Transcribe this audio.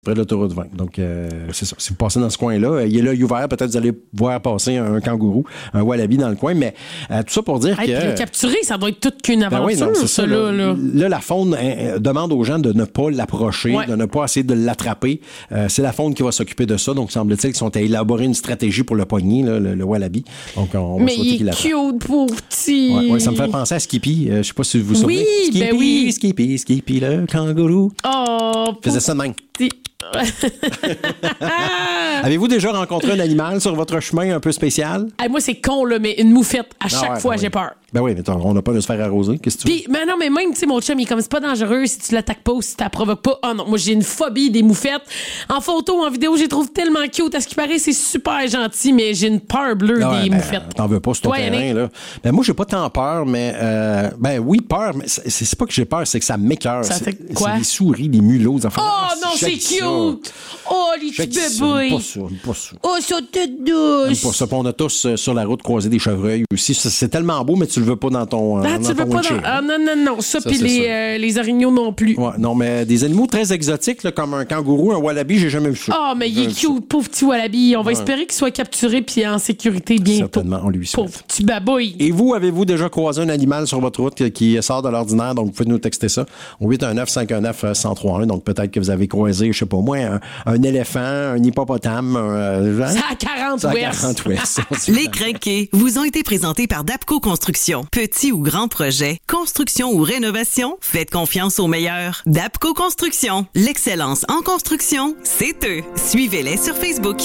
près de l'autoroute 20. Donc, c'est ça. Si vous passez dans ce coin-là, il est là, il est ouvert. Peut-être vous allez voir passer un kangourou, un wallaby dans le coin. Mais tout ça pour dire que... Puis le capturer, ça doit être toute qu'une aventure, oui, non, c'est ça. Là. Là, la faune demande aux gens de ne pas l'approcher, de ne pas essayer de l'attraper. C'est la faune qui va s'occuper de ça. Donc, semble-t-il qu'ils sont à élaborer une stratégie pour le pogner, là, le wallaby. Donc, on va souhaiter qu'il l'attrape. Mais il est cute, pauvre petit. Ouais, ça me fait penser à Skippy. Je sais pas si vous vous souvenez. Oui, Skippy, Skippy, le kangourou. Oh, faisait ça de même. Avez-vous déjà rencontré un animal sur votre chemin un peu spécial? Moi, c'est con, là, mais une moufette, à chaque fois, j'ai peur. Ben oui, mais on n'a pas de se faire arroser. Qu'est-ce que tu veux? Mais non, mais même, tu sais, mon chum, il est comme, c'est pas dangereux si tu l'attaques pas ou si tu la provoques pas. Ah non, moi, j'ai une phobie des moufettes. En photo, en vidéo, je les trouve tellement cute. À ce qui paraît, c'est super gentil, mais j'ai une peur bleue des moufettes. T'en veux pas sur ton terrain, là. Ben, moi, j'ai pas tant peur, mais, oui, peur, mais c'est pas que j'ai peur, c'est que ça m'écoeure. Ça fait quoi? C'est les souris, les mulots, les enfants. Oh non, c'est cute! Oh, les petits bébés! Pas ça. Oh, ils sont toutes douces! Pas ça. On a tous sur la route croisé des chevreuils aussi. C'est tellement beau, mais tu le veux pas dans ton. Tu le veux pas dans. Ah, non. Ça puis les orignaux non plus. Ouais, non, mais des animaux très exotiques, là, comme un kangourou, un wallaby, j'ai jamais vu ça. Ah, mais il est cute, pauvre petit wallaby. On va espérer qu'il soit capturé puis en sécurité bientôt. Certainement, on lui souhaite. Pauvre petit babouille. Et vous, avez-vous déjà croisé un animal sur votre route qui sort de l'ordinaire? Donc, vous pouvez nous texter ça au 819-519-1031. Donc, peut-être que vous avez croisé, je sais pas moi, un éléphant, un hippopotame. Ça à 40 ouest. Les crinqués vous ont été présentés par Dapco Construction. Petit ou grand projet, construction ou rénovation, faites confiance aux meilleurs. Dapco Construction, l'excellence en construction, c'est eux. Suivez-les sur Facebook.